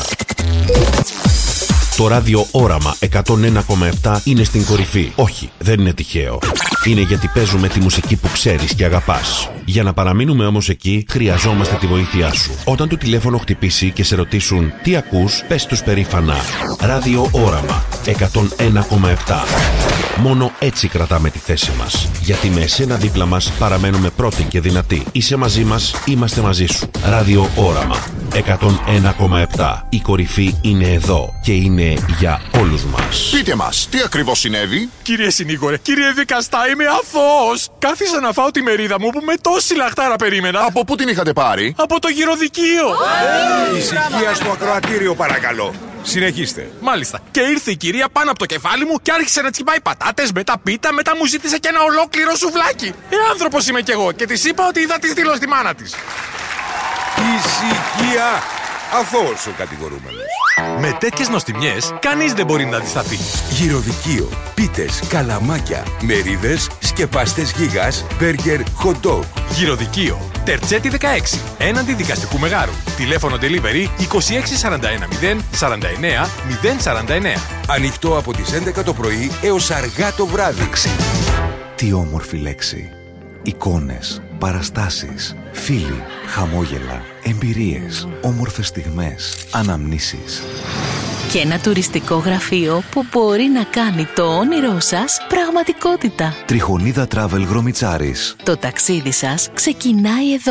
Το Ράδιο Όραμα εκατόν ένα κόμμα επτά είναι στην κορυφή. Όχι, δεν είναι τυχαίο. Είναι γιατί παίζουμε τη μουσική που ξέρεις και αγαπάς. Για να παραμείνουμε όμως εκεί, χρειαζόμαστε τη βοήθειά σου. Όταν το τηλέφωνο χτυπήσει και σε ρωτήσουν τι ακούς, πες τους περήφανα Ράδιο Όραμα εκατόν ένα κόμμα επτά. Μόνο έτσι κρατάμε τη θέση μας. Γιατί με εσένα δίπλα μας παραμένουμε πρώτοι και δυνατοί. Είσαι μαζί μας, είμαστε μαζί σου. Ράδιο Όραμα εκατόν ένα κόμμα επτά. Η κορυφή είναι εδώ και είναι για όλους μας. Πείτε μας, τι ακριβώς συνέβη? Κύριε συνήγορε, κύριε δικαστά, είμαι αθώος. Κάθισα να φάω τη μερίδα μου που με τόση λαχτάρα περίμενα. Από πού την είχατε πάρει? Από το γυροδικείο. Ησυχία στο ακροατήριο, παρακαλώ. Συνεχίστε. Μάλιστα. Και ήρθε η κυρία πάνω από το κεφάλι μου και άρχισε να τσιμπάει πατάτες, μετά πίτα, μετά μου ζήτησε και ένα ολόκληρο σουβλάκι. Ε, άνθρωπος είμαι κι εγώ και της είπα ότι θα τη στείλω στη μάνα της. Ησυχία. Αθώος ο κατηγορούμενος. Με τέτοιες νοστιμιές, κανείς δεν μπορεί να αντισταθεί. Γυροδικείο. Πίτες, καλαμάκια, μερίδες, σκεπαστές γίγας, μπέργκερ, hot dog. Γυροδικείο. Τερτσέτη δεκαέξι. Έναντι δικαστικού μεγάρου. Τηλέφωνο delivery είκοσι έξι σαράντα ένα μηδέν σαράντα εννέα μηδέν σαράντα εννέα. Ανοιχτό από τις έντεκα το πρωί έως αργά το βράδυ. Τι όμορφη λέξη. Εικόνες, παραστάσεις, φίλοι, χαμόγελα, εμπειρίες, όμορφες στιγμές, αναμνήσεις. Και ένα τουριστικό γραφείο που μπορεί να κάνει το όνειρό σας πραγματικότητα. Τριχονίδα Travel Γρομιτσάρης. Το ταξίδι σας ξεκινάει εδώ.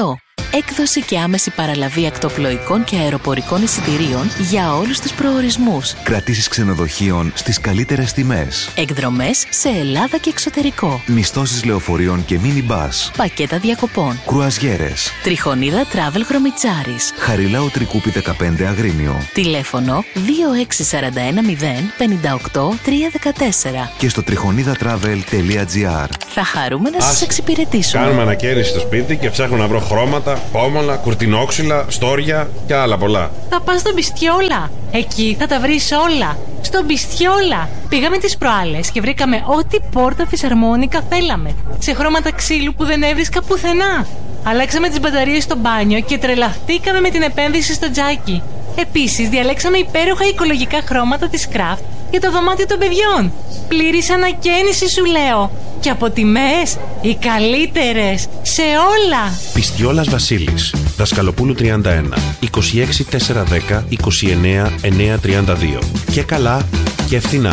έκδοση και άμεση παραλαβή ακτοπλοϊκών και αεροπορικών εισιτηρίων για όλους τους προορισμούς. Κρατήσεις ξενοδοχείων στις καλύτερες τιμές. Εκδρομές σε Ελλάδα και εξωτερικό. Μισθώσεις λεωφορείων και μίνι-μπας. Πακέτα διακοπών. Κρουαζιέρες. Τριχονίδα Travel Χρωμιτσάρης. Χαριλάου Τρικούπη δεκαπέντε Αγρίνιο. Τηλέφωνο δύο έξι τέσσερα ένα μηδέν πέντε οκτώ τρία ένα τέσσερα. Και στο τριχονίδα travel τελεία τζι άρ. Θα χαρούμε να σας εξυπηρετήσουμε. Κάνουμε ανακαίνιση στο σπίτι και ψάχνω να βρω χρώματα, πόμολα, κουρτινόξυλα, στόρια και άλλα πολλά. Θα πας στον Πιστιόλα. Εκεί θα τα βρεις όλα. Στον Πιστιόλα. Πήγαμε τις προάλλες και βρήκαμε ό,τι πόρτα φυσαρμόνικα θέλαμε. Σε χρώματα ξύλου που δεν έβρισκα πουθενά. Αλλάξαμε τις μπαταρίες στο μπάνιο και τρελαθήκαμε με την επένδυση στο τζάκι. Επίσης, διαλέξαμε υπέροχα οικολογικά χρώματα της Craft για το δωμάτιο των παιδιών. Πλήρης ανακαίνιση, σου λέω. Και από τιμές, οι καλύτερες σε όλα. Πιστιόλας Βασίλης, Δασκαλοπούλου τριάντα ένα, είκοσι έξι τετρακόσια δέκα είκοσι εννέα εννιακόσια τριάντα δύο. Και καλά και φθηνά.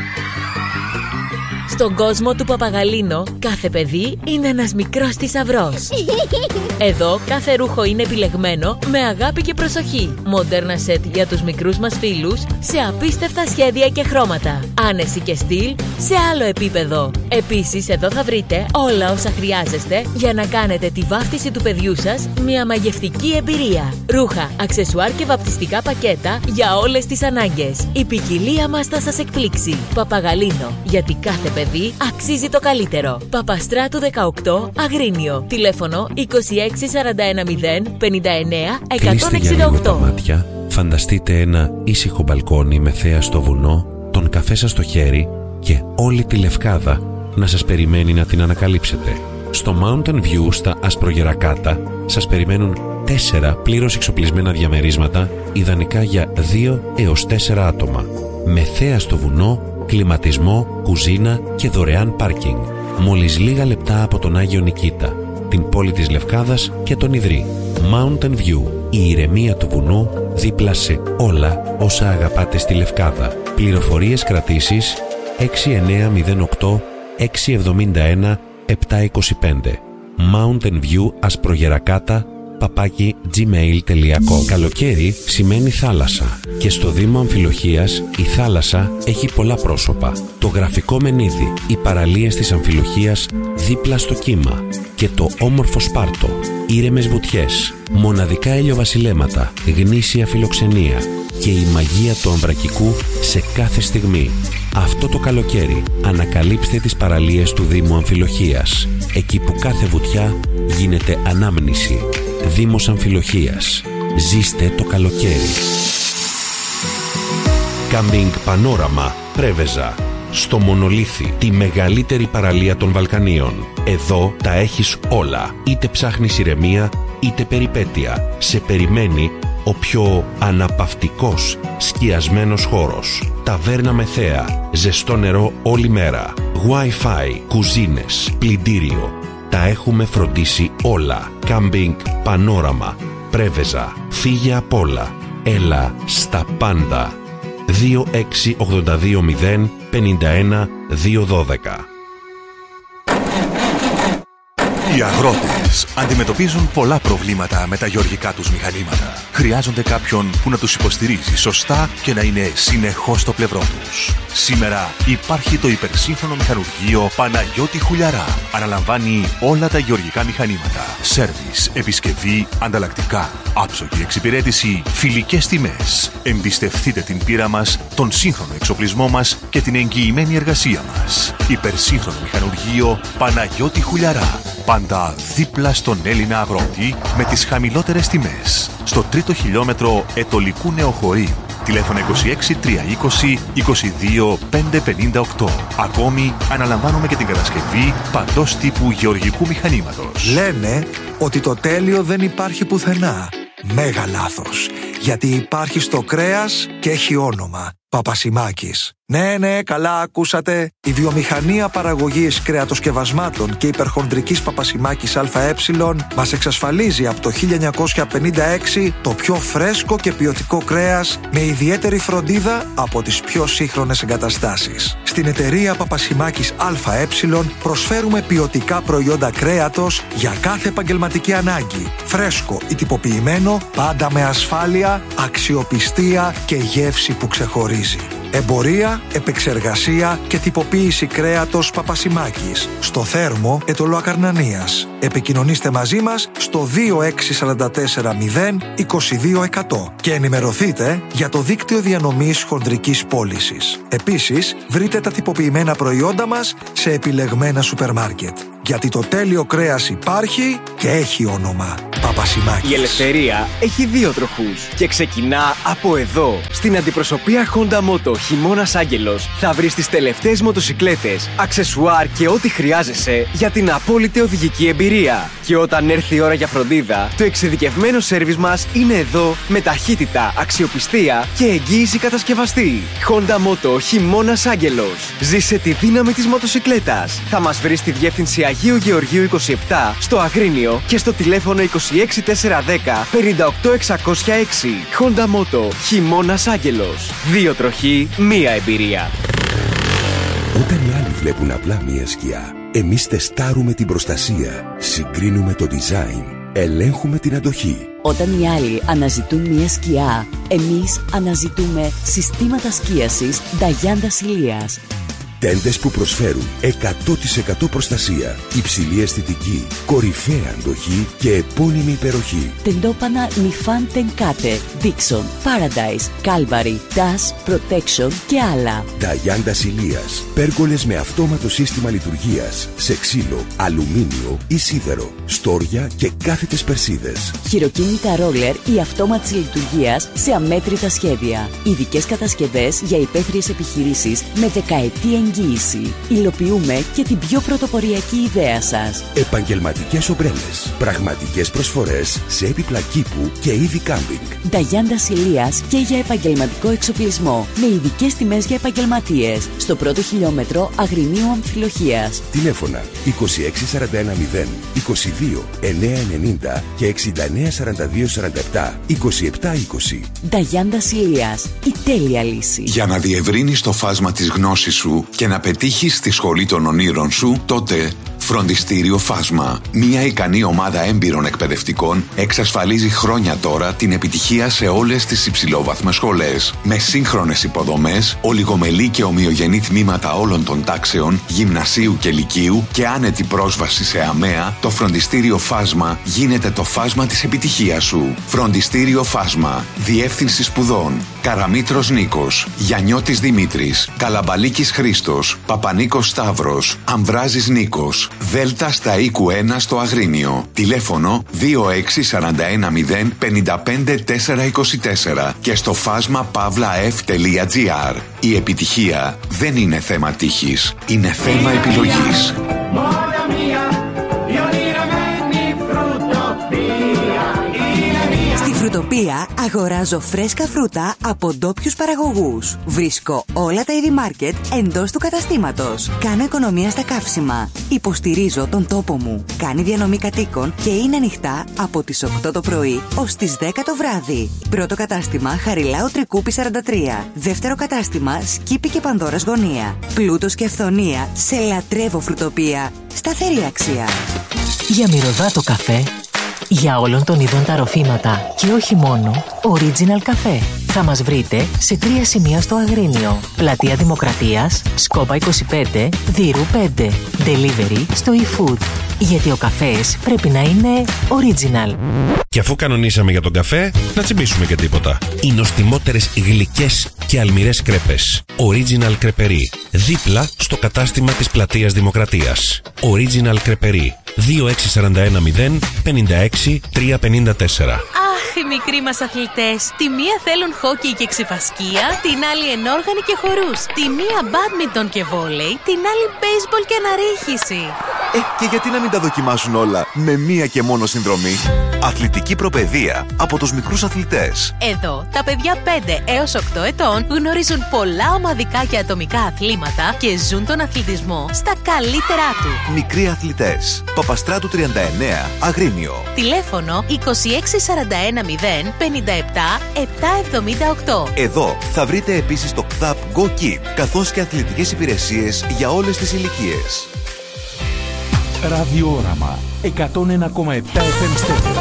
Στον κόσμο του Παπαγαλίνο, κάθε παιδί είναι ένας μικρός θησαυρός. Εδώ κάθε ρούχο είναι επιλεγμένο με αγάπη και προσοχή. Μοντέρνα σετ για τους μικρούς μας φίλους σε απίστευτα σχέδια και χρώματα. Άνεση και στυλ σε άλλο επίπεδο. Επίσης, εδώ θα βρείτε όλα όσα χρειάζεστε για να κάνετε τη βάφτιση του παιδιού σας μια μαγευτική εμπειρία. Ρούχα, αξεσουάρ και βαπτιστικά πακέτα για όλες τις ανάγκες. Η ποικιλία μας θα σας εκπλήξει. Παπαγαλίνο, γιατί κάθε παιδί αξίζει το καλύτερο. Παπαστράτου δεκαοκτώ, Αγρίνιο. Τηλέφωνο είκοσι έξι σαράντα ένα μηδέν πενήντα εννέα εκατόν εξήντα οκτώ. Κλείστε για λίγο τα μάτια, φανταστείτε ένα ήσυχο μπαλκόνι με θέα στο βουνό, τον καφέ σας στο χέρι και όλη τη Λευκάδα να σας περιμένει να την ανακαλύψετε. Στο Mountain View στα Ασπρογερακάτα σας περιμένουν τέσσερα πλήρως εξοπλισμένα διαμερίσματα, ιδανικά για δύο έως τέσσερα άτομα, με θέα στο βουνό, κλιματισμό, κουζίνα και δωρεάν πάρκινγκ. Μόλις λίγα λεπτά από τον Άγιο Νικήτα, την πόλη της Λευκάδας και τον Ιδρύ. Mountain View, η ηρεμία του βουνού δίπλα σε όλα όσα αγαπάτε στη Λευκάδα. Πληροφορίες κρατήσεις έξι εννέα μηδέν οκτώ έξι εβδομήντα ένα επτά είκοσι πέντε. Mountain View Ασπρογερακάτα παπάκι gmail τελεία com. Καλοκαίρι σημαίνει θάλασσα και στο Δήμο Αμφιλοχίας η θάλασσα έχει πολλά πρόσωπα. Το γραφικό Μενίδη, οι παραλίες της Αμφιλοχίας δίπλα στο κύμα και το όμορφο Σπάρτο, ήρεμες βουτιές, μοναδικά ηλιοβασιλέματα, γνήσια φιλοξενία και η μαγεία του Αμβρακικού σε κάθε στιγμή. Αυτό το καλοκαίρι ανακαλύψτε τις παραλίες του Δήμου Αμφιλοχίας, εκεί που κάθε βουτιά γίνεται ανάμνηση. Δήμος Αμφιλοχίας. Ζήστε το καλοκαίρι. Κάμπινγκ Πανόραμα, Πρέβεζα. Στο Μονολίθι, τη μεγαλύτερη παραλία των Βαλκανίων. Εδώ τα έχεις όλα. Είτε ψάχνεις ηρεμία, είτε περιπέτεια. Σε περιμένει ο πιο αναπαυτικός, σκιασμένος χώρος. Ταβέρνα με θέα, ζεστό νερό όλη μέρα. Wi-Fi, κουζίνες, πλυντήριο. Τα έχουμε φροντίσει όλα. Κάμπινγκ Πανόραμα, Πρέβεζα. Φύγε απ' όλα. Έλα στα πάντα. δύο έξι ογδόντα δύο μηδέν πενήντα ένα δύο δώδεκα. Οι αγρότες αντιμετωπίζουν πολλά προβλήματα με τα γεωργικά τους μηχανήματα. Χρειάζονται κάποιον που να τους υποστηρίζει σωστά και να είναι συνεχώς στο πλευρό τους. Σήμερα υπάρχει το υπερσύγχρονο μηχανουργείο Παναγιώτη Χουλιαρά. Αναλαμβάνει όλα τα γεωργικά μηχανήματα. Σέρβις, επισκευή, ανταλλακτικά, άψογη εξυπηρέτηση, φιλικές τιμές. Εμπιστευτείτε την πείρα μας, τον σύγχρονο εξοπλισμό μας και την εγγυημένη εργασία μας. Υπερσύγχρονο μηχανουργείο Παναγιώτη Χουλιαρά. Πάντα δίπλα στον Έλληνα αγρότη με τις χαμηλότερες τιμές. Στο τρίτο χιλιόμετρο Ετωλικού Νεοχωρίου. Τηλέφωνο είκοσι έξι τριακόσια είκοσι είκοσι δύο πεντακόσια πενήντα οκτώ. Ακόμη αναλαμβάνουμε και την κατασκευή παντός τύπου γεωργικού μηχανήματος. Λένε ότι το τέλειο δεν υπάρχει πουθενά. Μέγα λάθος. Γιατί υπάρχει στο κρέας και έχει όνομα. Παπασημάκης. Ναι, ναι, καλά ακούσατε. Η βιομηχανία παραγωγής κρεατοσκευασμάτων και υπερχονδρικής Παπασημάκης ΑΕ μας εξασφαλίζει από το χίλια εννιακόσια πενήντα έξι το πιο φρέσκο και ποιοτικό κρέας με ιδιαίτερη φροντίδα από τις πιο σύγχρονες εγκαταστάσεις. Στην εταιρεία Παπασημάκης ΑΕ προσφέρουμε ποιοτικά προϊόντα κρέατος για κάθε επαγγελματική ανάγκη. Φρέσκο ή τυποποιημένο, πάντα με ασφάλεια, αξιοπιστία και γεύση που ξεχωρίζει. Εμπορία, επεξεργασία και τυποποίηση κρέατος Παπασημάκης. Στο Θέρμο, Ετωλό Ακαρνανίας. Επικοινωνήστε μαζί μας στο δύο έξι τέσσερα τέσσερα μηδέν είκοσι δύο εκατό και ενημερωθείτε για το δίκτυο διανομής χονδρικής πώλησης. Επίσης, βρείτε τα τυποποιημένα προϊόντα μας σε επιλεγμένα σούπερ μάρκετ. Γιατί το τέλειο κρέας υπάρχει και έχει όνομα. Παπασημάκης. Η ελευθερία έχει δύο τροχούς και ξεκινά από εδώ. Στην αντιπροσωπεία Honda Moto Χειμώνας Άγγελος θα βρεις τις τελευταίες μοτοσικλέτες, αξεσουάρ και ό,τι χρειάζεσαι για την απόλυτη οδηγική εμπειρία. Και όταν έρθει η ώρα για φροντίδα, το εξειδικευμένο σέρβις μας είναι εδώ με ταχύτητα, αξιοπιστία και εγγύηση κατασκευαστή. Honda Moto Χειμώνας Άγγελος. Ζήσε τη δύναμη της μοτοσικλέτας. Θα μας βρεις στη διεύθυνση Αγίου Γεωργίου είκοσι επτά στο Αγρίνιο και στο τηλέφωνο είκοσι έξι τετρακόσια δέκα πενήντα οκτώ εξακόσια έξι. Honda Moto Χειμώνας Άγγελος. Δύο τροχοί, μία εμπειρία. Όταν οι άλλοι βλέπουν απλά μία σκιά, εμείς τεστάρουμε την προστασία, συγκρίνουμε το design, ελέγχουμε την αντοχή. Όταν οι άλλοι αναζητούν μία σκιά, εμείς αναζητούμε συστήματα σκίασης Νταγιάντα Ηλίας. Τέντες που προσφέρουν εκατό τοις εκατό προστασία, υψηλή αισθητική, κορυφαία αντοχή και επώνυμη υπεροχή. Τεντόπανα Νιφάν Τενκάτε, Dixon, Paradise, Calvary, Dash, Protection και άλλα. Νταγιάντα Ηλίας. Πέργολες με αυτόματο σύστημα λειτουργίας σε ξύλο, αλουμίνιο ή σίδερο, στόρια και κάθετες περσίδες. Χειροκίνητα ρόλερ ή αυτόματης λειτουργίας σε αμέτρητα σχέδια. Ειδικές κατασκευές για υπαίθριες επιχειρήσεις με δεκαετή εγγύηση. Υλοποιούμε και την πιο πρωτοποριακή ιδέα σας. Επαγγελματικές ομπρέλες. Πραγματικές προσφορές σε έπιπλα κήπου και είδη κάμπινγκ. Νταγιάντα Ηλίας και για επαγγελματικό εξοπλισμό. Με ειδικές τιμές για επαγγελματίες. Στο πρώτο χιλιόμετρο Αγρινίου Αμφιλοχίας. Τηλέφωνα είκοσι έξι σαράντα ένα μηδέν είκοσι δύο εννιακόσια ενενήντα και εξήντα εννέα σαράντα δύο σαράντα επτά είκοσι επτά είκοσι. Νταγιάντα Ηλίας. Η τέλεια λύση. Για να διευρύνεις το φάσμα της γνώσης σου και να πετύχεις στη σχολή των ονείρων σου, τότε Φροντιστήριο Φάσμα. Μια ικανή ομάδα έμπειρων εκπαιδευτικών εξασφαλίζει χρόνια τώρα την επιτυχία σε όλες τις υψηλόβαθμες σχολές. Με σύγχρονες υποδομές, ολιγομελή και ομοιογενή τμήματα όλων των τάξεων, γυμνασίου και λυκείου και άνετη πρόσβαση σε ΑΜΕΑ, το Φροντιστήριο Φάσμα γίνεται το φάσμα της επιτυχίας σου. Φροντιστήριο Φάσμα. Διεύθυνση σπουδών. Καραμήτρος Νίκος, Γιαννιώτης Δημήτρης, Καλαμπαλίκης Χρήστος, Παπανίκος Σταύρος, Αμβράζης Νίκος, Δέλτα στα οίκου ένα στο Αγρίνιο. Τηλέφωνο δύο έξι τέσσερα ένα μηδέν πέντε πέντε τέσσερα είκοσι τέσσερα και στο φάσμα παύλα-εφ τελεία τζι άρ. Η επιτυχία δεν είναι θέμα τύχης, είναι θέμα επιλογής. Φρουτοπία αγοράζω φρέσκα φρούτα από ντόπιους παραγωγούς. Βρίσκω όλα τα είδη μάρκετ εντός του καταστήματος. Κάνω οικονομία στα καύσιμα. Υποστηρίζω τον τόπο μου. Κάνει διανομή κατοίκων και είναι ανοιχτά από τις οκτώ το πρωί ως τις δέκα το βράδυ. Πρώτο κατάστημα Χαριλάου Τρικούπη σαράντα τρία. Δεύτερο κατάστημα Σκύπη και Πανδώρας Γωνία. Πλούτος και φθονία. Σε λατρεύω Φρουτοπία. Σταθερή αξία. Για μυρωδάτο καφέ. Για όλων των ειδών τα ροφήματα και όχι μόνο, Original Café. Θα μας βρείτε σε τρία σημεία στο Αγρίνιο. Πλατεία Δημοκρατίας, Σκόπα είκοσι πέντε, Δύρου πέντε. Delivery στο eFood. Γιατί ο καφές πρέπει να είναι original. Και αφού κανονίσαμε για τον καφέ, να τσιμπήσουμε και τίποτα. Οι νοστιμότερες γλυκές και αλμυρές κρέπες. Original Κρεπερί. Δίπλα στο κατάστημα της Πλατείας Δημοκρατίας. Original Κρεπερί. δύο έξι τέσσερα ένα μηδέν πέντε έξι τρία πέντε τέσσερα. Αχ, οι μικροί μας αθλητές. Τη μία θέλουν χόκι και ξεφασκία, την άλλη ενόργανη και χορούς. Τη μία μπάντμιντον και βόλεϊ, την άλλη μπέισμπολ και αναρρίχηση. Ε, και γιατί να μην τα δοκιμάσουν όλα με μία και μόνο συνδρομή? Αθλητική προπαιδεία από τους μικρούς αθλητές. Εδώ, τα παιδιά πέντε έως οκτώ ετών γνωρίζουν πολλά ομαδικά και ατομικά αθλήματα και ζουν τον αθλητισμό στα καλύτερά του. Μικροί αθλητές. Παπαστράτου τριάντα εννέα, Αγρίνιο. Τηλέφωνο είκοσι έξι σαράντα ένα μηδέν πενήντα επτά επτακόσια εβδομήντα οκτώ. Εδώ θα βρείτε επίσης το ΚΘΑΠ Go Kid, καθώς και αθλητικές υπηρεσίες για όλες τις ηλικίες. Ραδιόραμα εκατόν ένα κόμμα επτά εφ εμ Στέφυρα.